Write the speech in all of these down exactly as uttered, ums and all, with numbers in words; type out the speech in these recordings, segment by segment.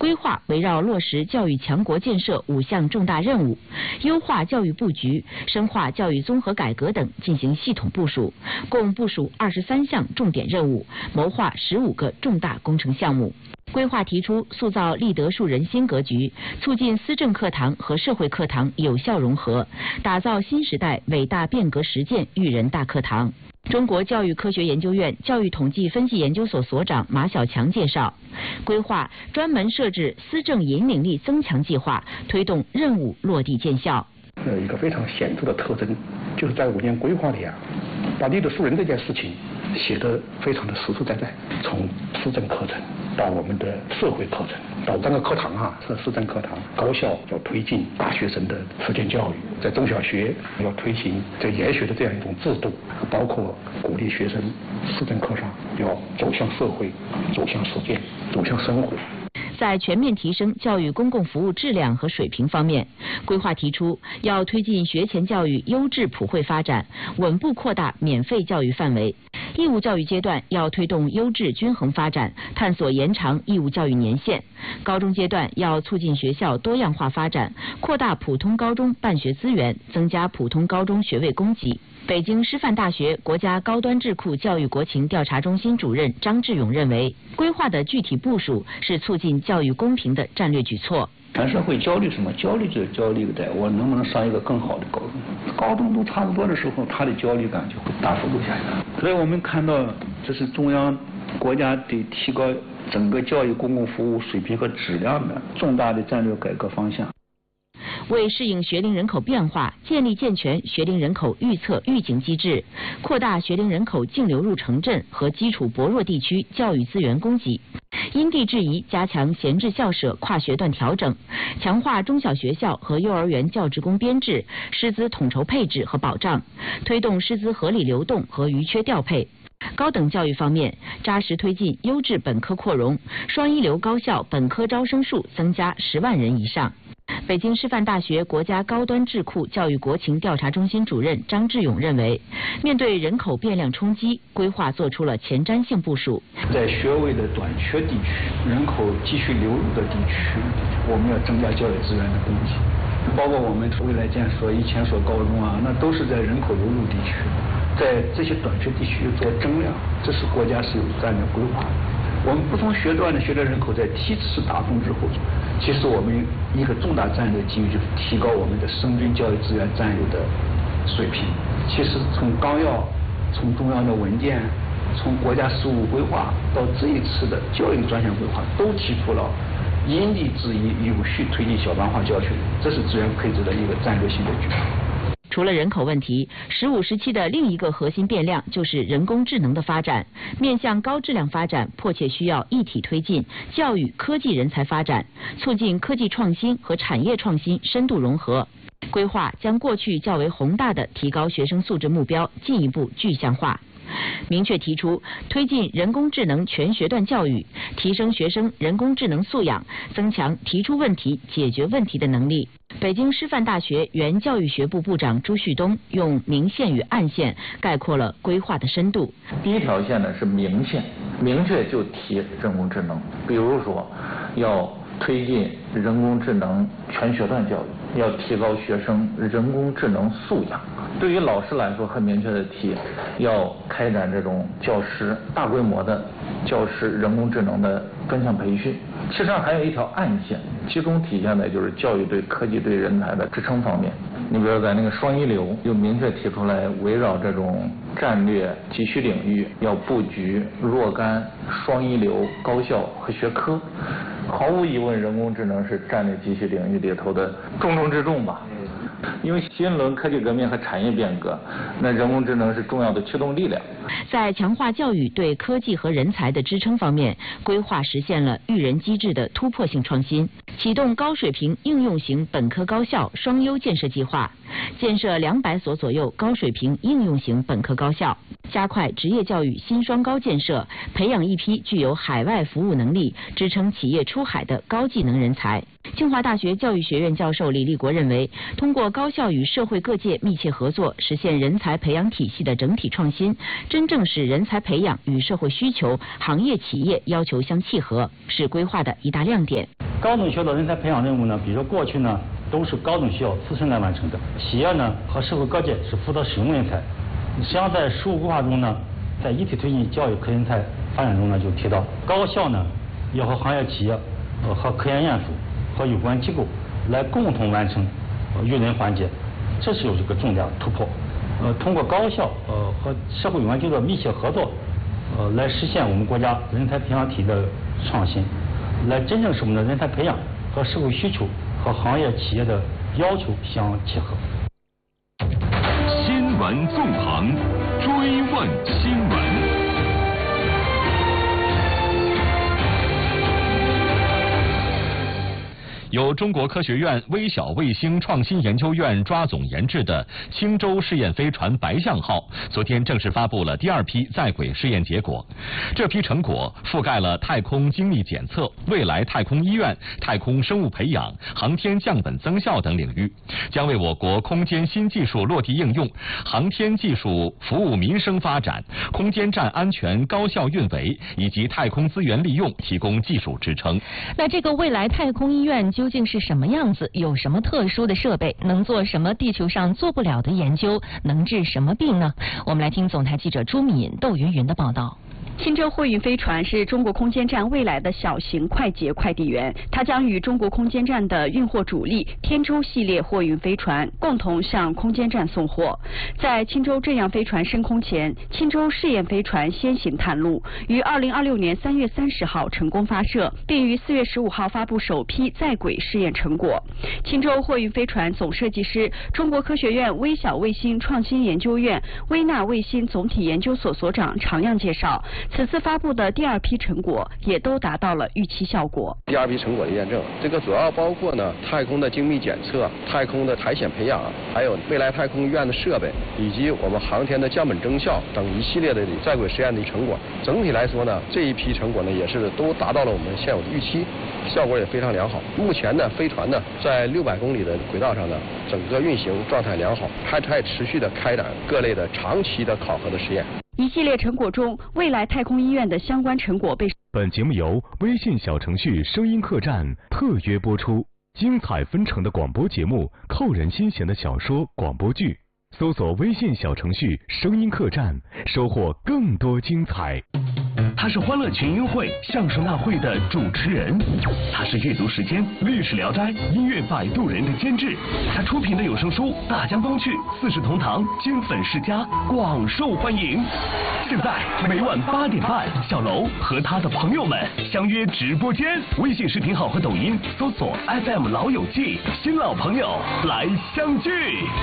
规划围绕落实教育强国建设五项重大任务，优化教育布局，深化教育综合改革等进行系统部署，共部署二十三项重点任务，谋划十五个重大工程项目。规划提出塑造立德树人新格局，促进思政课堂和社会课堂有效融合，打造新时代伟大变革实践育人大课堂。中国教育科学研究院教育统计分析研究所所长马小强介绍，规划专门设置思政引领力增强计划，推动任务落地见效。 呃，一个非常显著的特征，就是在五年规划里啊，把立德树人这件事情写得非常的实实在在，从思政课程到我们的社会课程，到整个课堂啊，是思政课堂。高校要推进大学生的实践教育，在中小学要推行这研学的这样一种制度，包括鼓励学生思政课上要走向社会，走向实践，走向生活。 在全面提升教育公共服务质量和水平方面，规划提出要推进学前教育优质普惠发展，稳步扩大免费教育范围。义务教育阶段要推动优质均衡发展，探索延长义务教育年限。高中阶段要促进学校多样化发展，扩大普通高中办学资源，增加普通高中学位供给。北京师范大学国家高端智库教育国情调查中心主任张志勇认为，规划的具体部署是促进教育公平的战略举措。 全社会焦虑什么？焦虑就是焦虑在我能不能上一个更好的高中，高中都差不多的时候，他的焦虑感就会大幅度下降。所以我们看到，这是中央国家对提高整个教育公共服务水平和质量的重大的战略改革方向。 为适应学龄人口变化，建立健全学龄人口预测预警机制，扩大学龄人口净流入城镇和基础薄弱地区教育资源供给，因地制宜加强闲置校舍跨学段调整，强化中小学校和幼儿园教职工编制、师资统筹配置和保障，推动师资合理流动和余缺调配。高等教育方面，扎实推进优质本科扩容，双一流高校本科招生数增加十万人以上。北京师范大学国家高端智库教育国情调查中心主任张志勇认为，面对人口变量冲击，规划做出了前瞻性部署。 在学位的短缺地区、人口继续流入的地区，我们要增加教育资源的供给，包括我们未来建所一千所高中啊，那都是在人口流入地区，在这些短缺地区做增量，这是国家是有战略规划的。我们不同学段的学龄人口在梯次打通之后，其实我们一个重大战略机遇就是提高我们的生均教育资源占有的水平。其实从纲要、从中央的文件、从国家事务规划到这一次的教育专项规划，都提出了因地制宜、有序推进小班化教学，这是资源配置的一个战略性的举措。 除了人口问题，十五时期的另一个核心变量就是人工智能的发展。面向高质量发展，迫切需要一体推进教育科技人才发展，促进科技创新和产业创新深度融合。规划将过去较为宏大的提高学生素质目标进一步具象化。明确提出推进人工智能全学段教育，提升学生人工智能素养，增强提出问题、解决问题的能力。北京师范大学原教育学部部长朱旭东用明线与暗线概括了规划的深度。 第一条线呢是明线，明确就提人工智能，比如说要推进人工智能全学段教育，要提高学生人工智能素养。对于老师来说，很明确的提，要开展这种教师大规模的教师人工智能的专项培训。其实上还有一条暗线，其中体现的就是教育对科技对人才的支撑方面。你比如在那个双一流，就明确提出来，围绕这种战略急需领域，要布局若干双一流高校和学科。毫无疑问，人工智能是战略急需领域里头的重中之重吧。因为新一轮科技革命和产业变革，那人工智能是重要的驱动力量。 在强化教育对科技和人才的支撑方面，规划实现了育人机制的突破性创新，启动高水平应用型本科高校双优建设计划，建设两百所左右高水平应用型本科高校，加快职业教育新双高建设，培养一批具有海外服务能力、支撑企业出海的高技能人才。清华大学教育学院教授李立国认为，通过高校与社会各界密切合作，实现人才培养体系的整体创新，真正使人才培养与社会需求、行业企业要求相契合，是规划的一大亮点。 高等学校的人才培养任务呢，比如说过去呢都是高等学校自身来完成的，企业呢和社会各界是负责使用人才。实际上在十五规划中呢，在一体推进教育科研人才发展中呢，就提到高校呢要和行业企业、呃和科研院属和有关机构来共同完成呃育人环节，这是有这个重大突破。呃，通过高校呃和社会有关机构的密切合作，呃来实现我们国家人才培养体的创新，来真正使我们的人才培养和社会需求和行业企业的要求相契合。 新闻纵横，追问新闻。由中国科学院微小卫星创新研究院抓总研制的青州试验飞船白象号，昨天正式发布了第二批在轨试验结果。这批成果覆盖了太空精密检测、未来太空医院、太空生物培养、航天降本增效等领域，将为我国空间新技术落地应用、航天技术服务民生发展、空间站安全高效运维以及太空资源利用提供技术支撑。 那这个未来太空医院究竟是什么样子？有什么特殊的设备？能做什么地球上做不了的研究？能治什么病呢？我们来听总台记者朱敏、窦云云的报道。 青州货运飞船是中国空间站未来的小型快捷快递员，它将与中国空间站的运货主力天舟系列货运飞船共同向空间站送货。在青州这样飞船升空前，青州试验飞船先行探路，于二零二六年三月三十号成功发射，并于四月十五号发布首批在轨试验成果。青州货运飞船总设计师、中国科学院微小卫星创新研究院微纳卫星总体研究所所长常样介绍，此次发布的第二批成果也都达到了预期效果。 第二批成果的验证，这个主要包括呢太空的精密检测、太空的苔藓培养，还有未来太空医院的设备，以及我们航天的降本增效等一系列的在轨实验的成果。整体来说呢，这一批成果呢也是都达到了我们现有的预期，效果也非常良好。目前呢，飞船呢在六百公里的轨道上呢，整个运行状态良好，还在持续的开展各类的长期的考核的实验。 一系列成果中，未来太空医院的相关成果被。 本节目由微信小程序声音客栈特约播出，精彩纷呈的广播节目，扣人心弦的小说广播剧，搜索微信小程序声音客栈，收获更多精彩。他是欢乐群英会相声大会的主持人，他是阅读时间、历史聊斋、音乐摆渡人的监制，他出品的有声书《大江东去》《四世同堂》《金粉世家》广受欢迎。现在每晚八点半，小楼和他的朋友们相约直播间，微信视频号和抖音搜索 F M 老友记，新老朋友来相聚。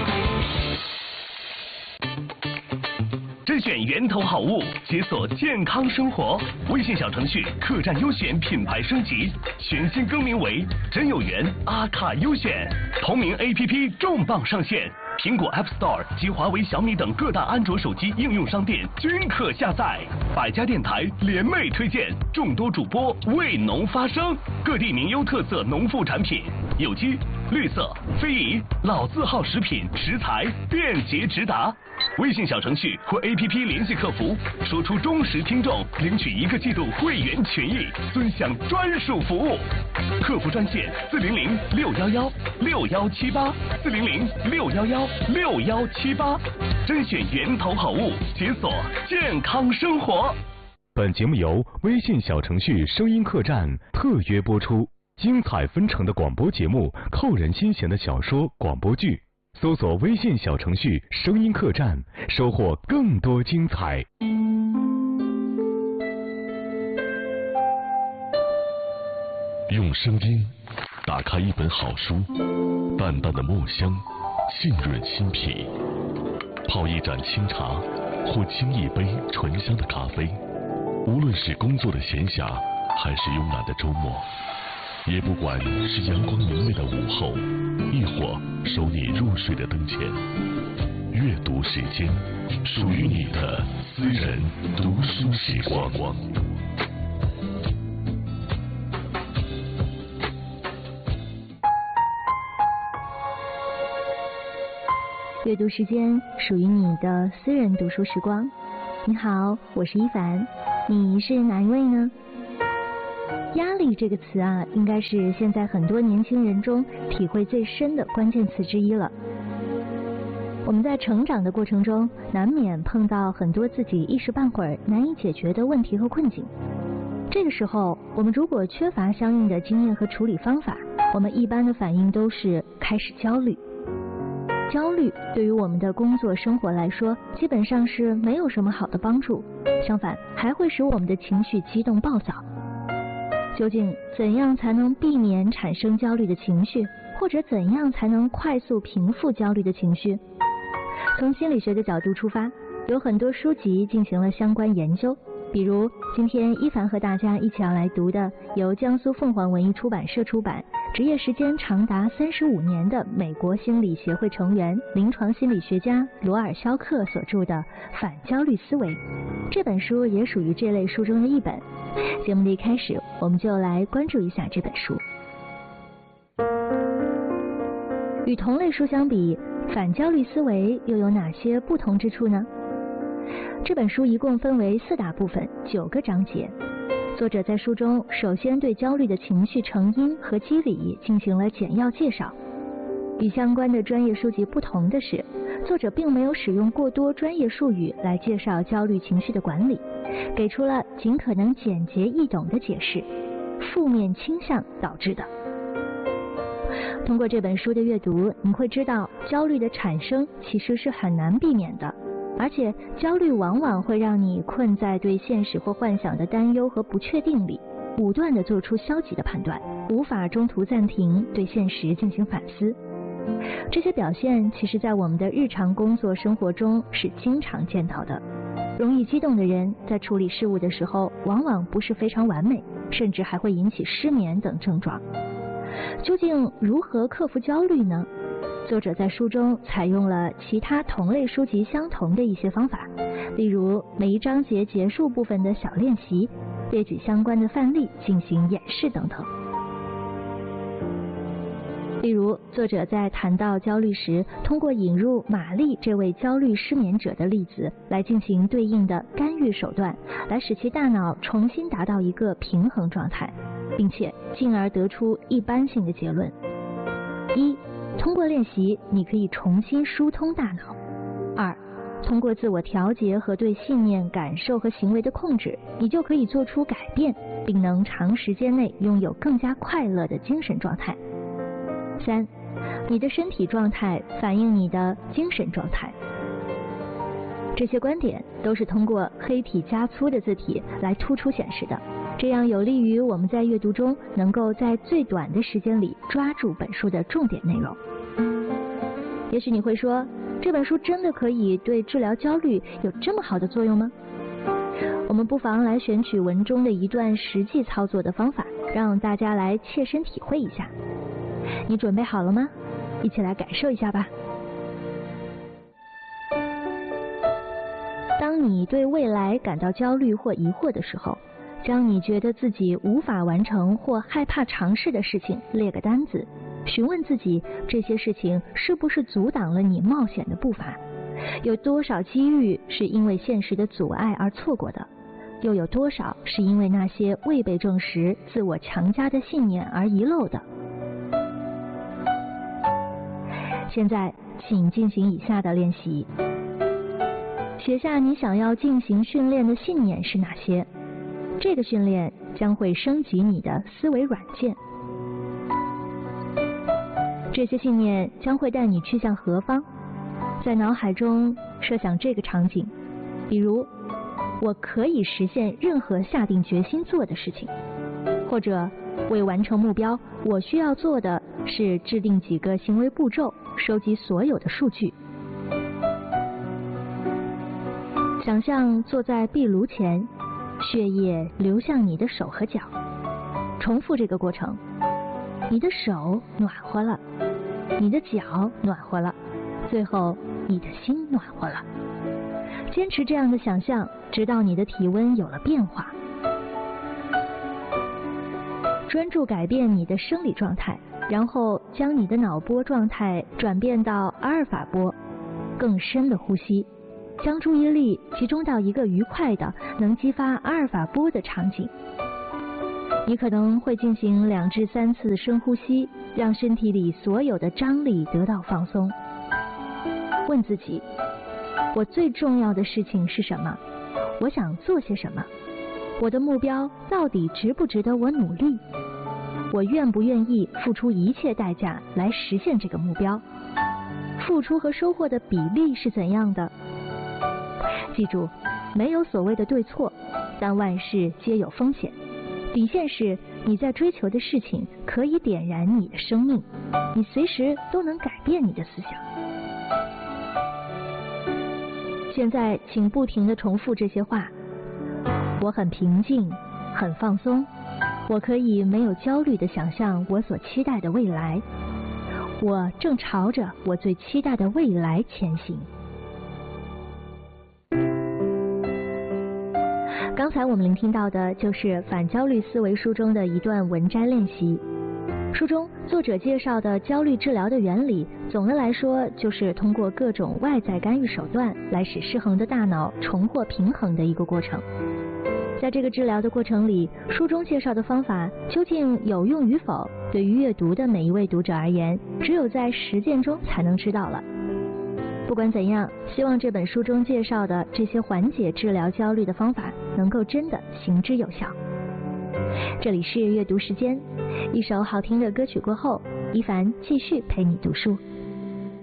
甄选源头好物，解锁健康生活。微信小程序客栈优选品牌升级，全新更名为真有缘阿卡优选。同名 A P P 重磅上线，苹果 App Store 及华为、小米等各大安卓手机应用商店均可下载。百家电台联袂推荐，众多主播为农发声，各地名优特色农副产品，有机、绿色、非遗、老字号食品食材便捷直达。微信小程序或 A P P 联系客服，说出忠实听众，领取一个季度会员权益，尊享专属服务。客服专线四零零六幺幺六幺七八四零零六幺幺六幺七八，甄选源头好物，解锁健康生活。本节目由微信小程序声音客栈特约播出，精彩纷呈的广播节目，扣人心弦的小说广播剧。搜索微信小程序声音客栈，收获更多精彩。用声音打开一本好书，淡淡的墨香浸润心脾，泡一盏清茶或沏一杯醇香的咖啡，无论是工作的闲暇还是慵懒的周末，也不管是阳光明媚的午后，亦或守你入睡的灯前，阅读时间，属于你的私人读书时光。 阅读时间，属于你的私人读书时光。你好，我是一凡，你是哪一位呢？ 压力这个词啊，应该是现在很多年轻人中体会最深的关键词之一了。我们在成长的过程中，难免碰到很多自己一时半会儿难以解决的问题和困境。这个时候，我们如果缺乏相应的经验和处理方法，我们一般的反应都是开始焦虑。焦虑对于我们的工作生活来说，基本上是没有什么好的帮助，相反还会使我们的情绪激动暴躁。究竟怎样才能避免产生焦虑的情绪，或者怎样才能快速平复焦虑的情绪？从心理学的角度出发，有很多书籍进行了相关研究，比如今天一凡和大家一起要来读的由江苏凤凰文艺出版社出版，执业时间长达三十五年的美国心理协会成员、临床心理学家罗尔肖克所著的《反焦虑思维》。这本书也属于这类书中的一本。节目的一开始，我们就来关注一下这本书。与同类书相比，反焦虑思维又有哪些不同之处呢？这本书一共分为四大部分，九个章节。作者在书中首先对焦虑的情绪成因和机理进行了简要介绍。与相关的专业书籍不同的是，作者并没有使用过多专业术语来介绍焦虑情绪的管理，给出了尽可能简洁易懂的解释：负面倾向导致的。通过这本书的阅读，你会知道焦虑的产生其实是很难避免的，而且焦虑往往会让你困在对现实或幻想的担忧和不确定里，武断地做出消极的判断，无法中途暂停对现实进行反思。这些表现其实在我们的日常工作生活中是经常见到的。容易激动的人在处理事务的时候往往不是非常完美，甚至还会引起失眠等症状。究竟如何克服焦虑呢？作者在书中采用了其他同类书籍相同的一些方法，例如每一章节结束部分的小练习，列举相关的范例进行演示等等。例如，作者在谈到焦虑时，通过引入玛丽这位焦虑失眠者的例子来进行对应的干预手段，来使其大脑重新达到一个平衡状态，并且进而得出一般性的结论：一、通过练习，你可以重新疏通大脑；二、通过自我调节和对信念、感受和行为的控制，你就可以做出改变，并能长时间内拥有更加快乐的精神状态。三、你的身体状态反映你的精神状态。这些观点都是通过黑体加粗的字体来突出显示的，这样有利于我们在阅读中能够在最短的时间里抓住本书的重点内容。也许你会说，这本书真的可以对治疗焦虑有这么好的作用吗？我们不妨来选取文中的一段实际操作的方法，让大家来切身体会一下。你准备好了吗？一起来感受一下吧。当你对未来感到焦虑或疑惑的时候，将你觉得自己无法完成或害怕尝试的事情列个单子，询问自己这些事情是不是阻挡了你冒险的步伐，有多少机遇是因为现实的阻碍而错过的，又有多少是因为那些未被证实、自我强加的信念而遗漏的。现在请进行以下的练习，写下你想要进行训练的信念是哪些，这个训练将会升级你的思维软件。这些信念将会带你去向何方？在脑海中设想这个场景，比如我可以实现任何下定决心做的事情，或者为完成目标，我需要做的是制定几个行为步骤，收集所有的数据。想象坐在壁炉前，血液流向你的手和脚，重复这个过程。你的手暖和了，你的脚暖和了，最后你的心暖和了。坚持这样的想象，直到你的体温有了变化。专注改变你的生理状态，然后将你的脑波状态转变到阿尔法波，更深的呼吸，将注意力集中到一个愉快的、能激发阿尔法波的场景。 你可能会进行两至三次深呼吸，让身体里所有的张力得到放松。问自己，我最重要的事情是什么？我想做些什么？我的目标到底值不值得我努力？我愿不愿意付出一切代价来实现这个目标？付出和收获的比例是怎样的？记住，没有所谓的对错，但万事皆有风险。底线是你在追求的事情可以点燃你的生命，你随时都能改变你的思想。现在请不停地重复这些话。我很平静，很放松，我可以没有焦虑地想象我所期待的未来。我正朝着我最期待的未来前行。刚才我们聆听到的就是《反焦虑思维》书中的一段文摘练习。书中作者介绍的焦虑治疗的原理，总的来说就是通过各种外在干预手段来使失衡的大脑重获平衡的一个过程。在这个治疗的过程里，书中介绍的方法究竟有用与否，对于阅读的每一位读者而言，只有在实践中才能知道了。不管怎样，希望这本书中介绍的这些缓解治疗焦虑的方法能够真的行之有效。这里是阅读时间，一首好听的歌曲过后，一凡继续陪你读书。